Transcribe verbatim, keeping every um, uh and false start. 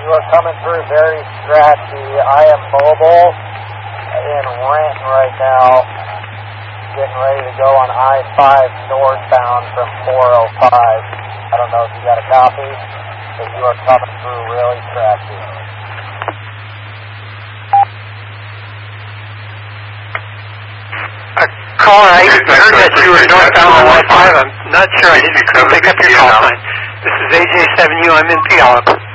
You are coming through very scratchy. I am mobile in Renton right now, getting ready to go on I five northbound from four oh five. I don't know if you got a copy, but you are coming through really scratchy. Caller, I heard that you were northbound on I five. I'm not sure I didn't pick up your call sign. This is A J seven U. I'm in Puyallup.